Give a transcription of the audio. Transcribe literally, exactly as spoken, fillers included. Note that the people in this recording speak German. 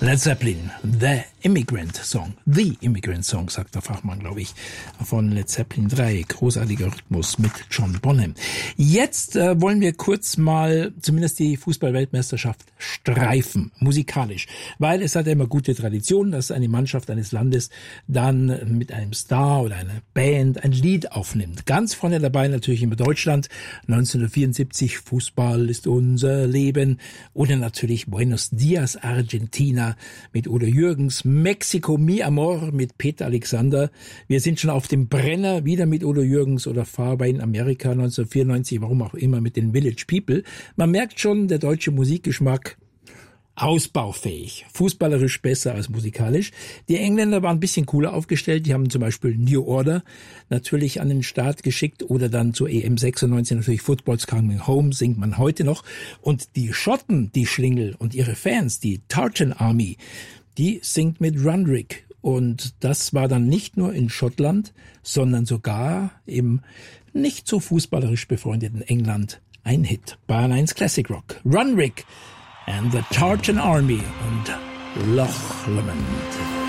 Led Zeppelin, The Immigrant Song. The Immigrant Song, sagt der Fachmann, glaube ich, von Led Zeppelin drei. Großartiger Rhythmus mit John Bonham. Jetzt äh, wollen wir kurz mal zumindest die Fußball-Weltmeisterschaft streifen, musikalisch. Weil es hat ja immer gute Tradition, dass eine Mannschaft eines Landes dann mit einem Star oder einer Band ein Lied aufnimmt. Ganz vorne dabei natürlich immer Deutschland. neunzehnhundertvierundsiebzig, Fußball ist unser Leben. Oder natürlich Buenos Dias, Argentina mit Udo Jürgens, Mexiko, Mi Amor mit Peter Alexander. Wir sind schon auf dem Brenner, wieder mit Udo Jürgens oder Fahrbein Amerika neunzehnhundertvierundneunzig, warum auch immer mit den Village People. Man merkt schon, der deutsche Musikgeschmack ausbaufähig, fußballerisch besser als musikalisch. Die Engländer waren ein bisschen cooler aufgestellt, die haben zum Beispiel New Order natürlich an den Start geschickt oder dann zur E M sechsundneunzig natürlich Football's Coming Home, singt man heute noch. Und die Schotten, die Schlingel und ihre Fans, die Tartan Army, die singt mit Runrig. Und das war dann nicht nur in Schottland, sondern sogar im nicht so fußballerisch befreundeten England ein Hit. Bayern eins Classic Rock. Runrig and the Tartan Army und Loch Lomond.